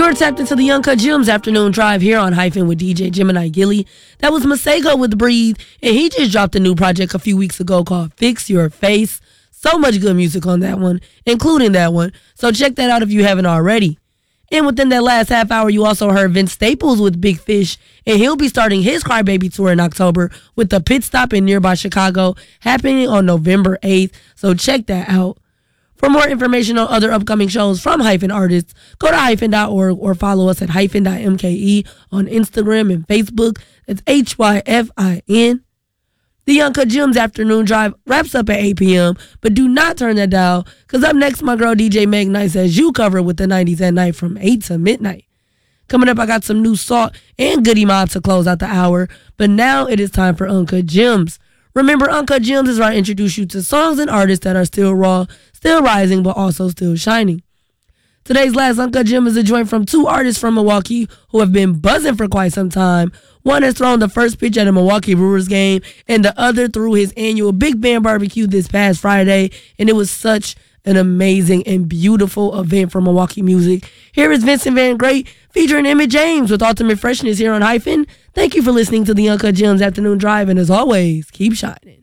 You're tapped into the Uncut Gems afternoon drive here on Hyphen with DJ Gemini Gilly. That was Masego with Breathe, and he just dropped a new project a few weeks ago called Fix Your Face. So much good music on that one, including that one. So check that out if you haven't already. And within that last half hour, you also heard Vince Staples with Big Fish, and he'll be starting his Crybaby tour in October with the pit stop in nearby Chicago happening on November 8th. So check that out. For more information on other upcoming shows from Hyphen artists, go to hyphen.org or follow us at hyphen.mke on Instagram and Facebook. That's HYFIN. The Uncut Gems afternoon drive wraps up at 8 p.m., but do not turn that dial, because up next, my girl DJ Meg Nice as you cover with the 90s at night from 8 to midnight. Coming up, I got some new Salt and Goody Mob to close out the hour, but now it is time for Uncut Gems. Remember, Uncut Gems is where I introduce you to songs and artists that are still raw, still rising, but also still shining. Today's last Uncut Gem is a joint from two artists from Milwaukee who have been buzzing for quite some time. One has thrown the first pitch at a Milwaukee Brewers game, and the other threw his annual Big Band Barbecue this past Friday, and it was such an amazing and beautiful event for Milwaukee music. Here is Vincent Van Great featuring Emmett James with Ultimate Freshness here on Hyphen. Thank you for listening to the Uncut Gems Afternoon Drive, and as always, keep shining.